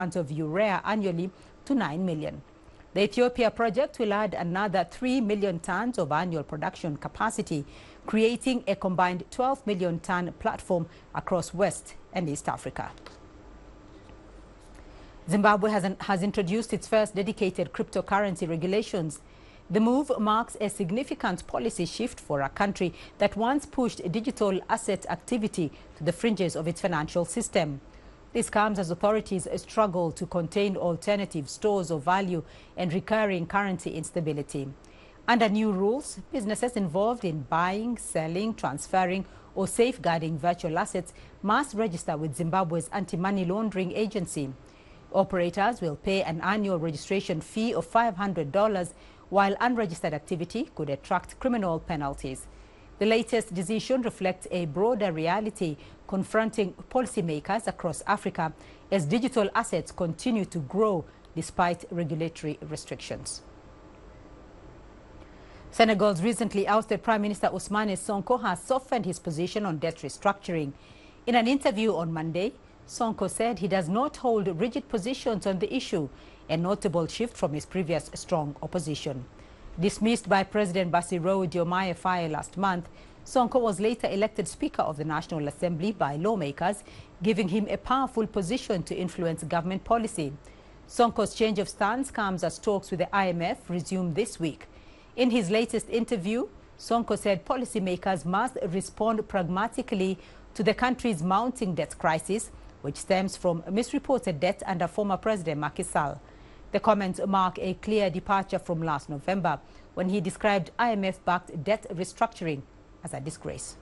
of urea annually to 9 million. The Ethiopia project will add another 3 million tons of annual production capacity, creating a combined 12 million ton platform across West and East Africa. Zimbabwe has introduced its first dedicated cryptocurrency regulations. The move marks a significant policy shift for a country that once pushed digital asset activity to the fringes of its financial system. This comes as authorities struggle to contain alternative stores of value and recurring currency instability. Under new rules, businesses involved in buying, selling, transferring, or safeguarding virtual assets must register with Zimbabwe's anti-money laundering agency. Operators will pay an annual registration fee of $500, while unregistered activity could attract criminal penalties. The latest decision reflects a broader reality confronting policymakers across Africa as digital assets continue to grow despite regulatory restrictions. Senegal's recently ousted Prime Minister Ousmane Sonko has softened his position on debt restructuring. In an interview on Monday, Sonko said he does not hold rigid positions on the issue, a notable shift from his previous strong opposition. Dismissed by President Bassirou Diomaye Faye last month, Sonko was later elected Speaker of the National Assembly by lawmakers, giving him a powerful position to influence government policy. Sonko's change of stance comes as talks with the IMF resume this week. In his latest interview, Sonko said policymakers must respond pragmatically to the country's mounting debt crisis, which stems from misreported debt under former President Macky Sall. The comments mark a clear departure from last November, when he described IMF-backed debt restructuring as a disgrace.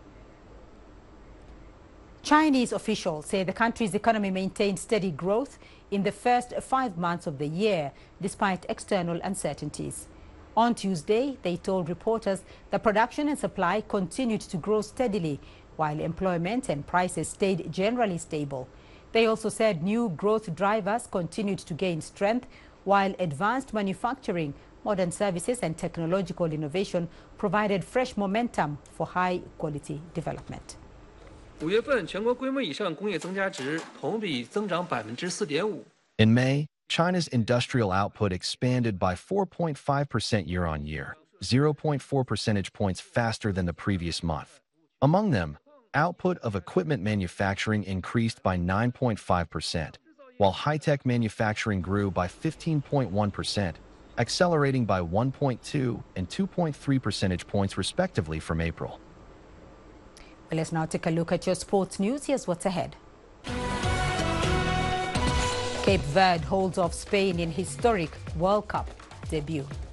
Chinese officials say the country's economy maintained steady growth in the first 5 months of the year, despite external uncertainties. On Tuesday, they told reporters that production and supply continued to grow steadily, while employment and prices stayed generally stable. They also said new growth drivers continued to gain strength, while advanced manufacturing, modern services and technological innovation provided fresh momentum for high-quality development. 5月份全国规模以上工业增加值同比增长4.5%。 In May, China's industrial output expanded by 4.5% year-on-year, 0.4 percentage points faster than the previous month. Among them, output of equipment manufacturing increased by 9.5%, while high-tech manufacturing grew by 15.1%, accelerating by 1.2 and 2.3 percentage points respectively from April. Well, let's now take a look at your sports news. Here's what's ahead. Cape Verde holds off Spain in historic World Cup debut.